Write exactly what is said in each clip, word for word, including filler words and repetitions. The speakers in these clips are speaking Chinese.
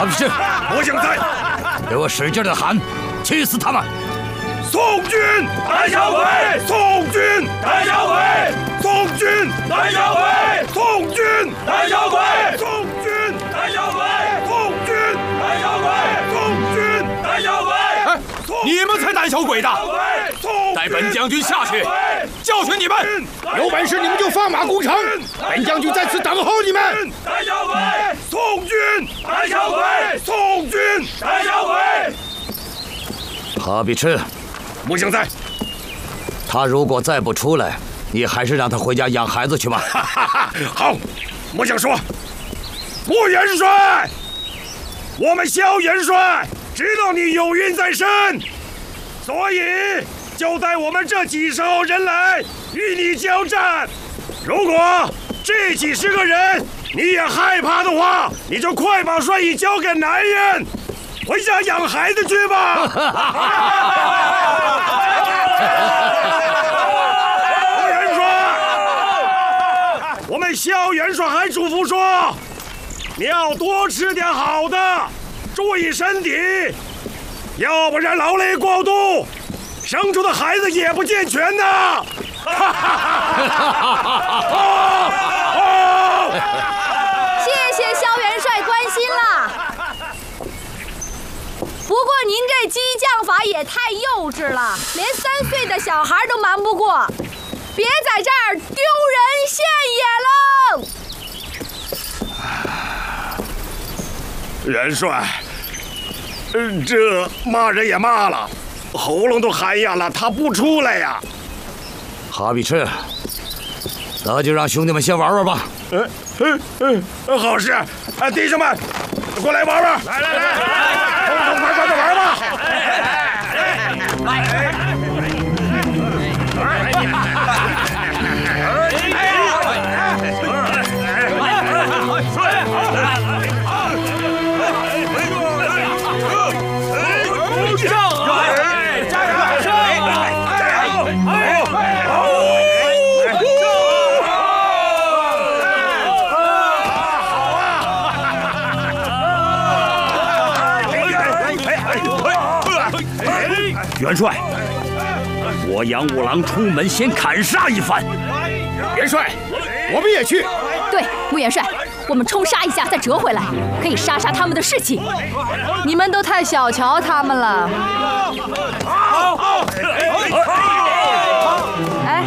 好比是， 我想在， 给我使劲的喊，气死他们！ 宋军， 胆小鬼！ 宋军， 胆小鬼！ 宋军， 胆小鬼！ 宋军， 胆小鬼！ 宋军， 胆小鬼！ 宋军， 胆小鬼！ 宋军， 胆小鬼！ 哎，你们才胆小鬼的！ 带本将军下去，教训你们！ 有本事你们就放马攻城，本将军在此等候你们。 胆小鬼！ 宋军， 胆小鬼！ 宋军， 胆小鬼！ 哈比赤， 穆相在。 他如果再不出来，你还是让他回家养孩子去吧。 好，穆相说，穆元帅，我们萧元帅知道你有孕在身，所以就带我们这几十号人来与你交战。如果这几十个人你也害怕的话，你就快把帅印交给男人，回家养孩子去吧。穆元帅，我们萧元帅还嘱咐说，你要多吃点好的，注意身体，要不然劳累过度，生出的孩子也不健全的。 谢谢萧元帅关心啦。不过您这激将法也太幼稚了，连三岁的小孩都瞒不过，别在这儿丢人现眼喽！元帅，这骂人也骂了，喉咙都喊哑了，他不出来呀。 哈比赤，那就让兄弟们先玩玩吧。 嗯嗯嗯，好事！哎，弟兄们，过来玩玩！来来来，痛痛快快的玩吧！ 元帅，我杨五郎出门先砍杀一番。 元帅，我们也去。 对，穆元帅，我们冲杀一下再折回来，可以杀杀他们的士气。你们都太小瞧他们了。哎，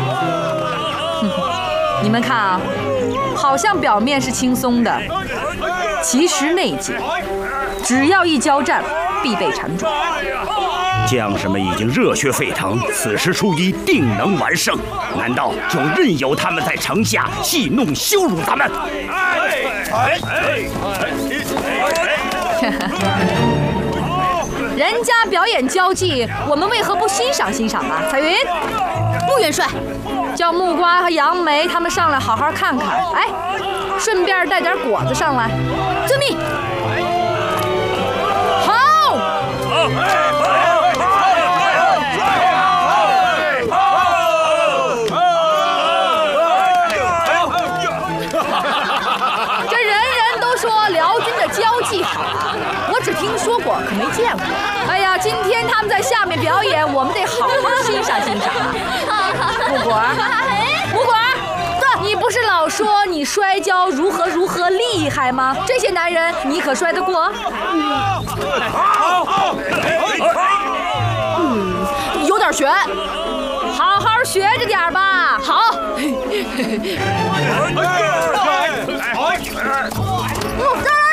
你们看啊，好像表面是轻松的，其实内紧，只要一交战，必被缠住。 将士们已经热血沸腾，此时初一定能完胜。难道就任由他们在城下戏弄羞辱咱们？ 人家表演交际，我们为何不欣赏欣赏啊？彩云，穆元帅，叫木瓜和杨梅他们上来好好看看，哎，顺便带点果子上来。遵命。好。好。我只听说过，可没见过。哎呀，今天他们在下面表演，我们得好好欣赏欣赏。木果，木果，你不是老说你摔跤如何如何厉害吗？这些男人你可摔得过？嗯，有点悬，好好学着点吧。好。木，让让。